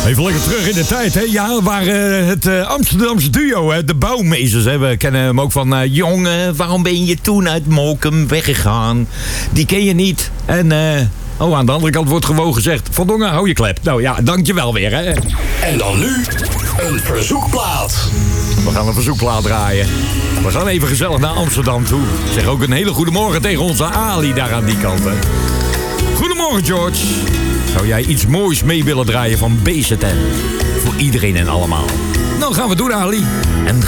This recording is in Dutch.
Even lekker terug in de tijd, hè? Ja, waar het Amsterdamse duo, hè? De Bouwmeesters, hè? We kennen hem ook van... jongen, waarom ben je toen uit Mokum weggegaan? Die ken je niet. En... aan de andere kant wordt gewoon gezegd... Van Dongen, hou je klep. Nou ja, dankjewel weer, hè. En dan nu een verzoekplaat. We gaan een verzoekplaat draaien. We gaan even gezellig naar Amsterdam toe. Zeg ook een hele goede morgen tegen onze Ali daar aan die kant, hè. Goedemorgen, George. Zou jij iets moois mee willen draaien van BZN? Voor iedereen en allemaal. Nou, gaan we doen, Ali. En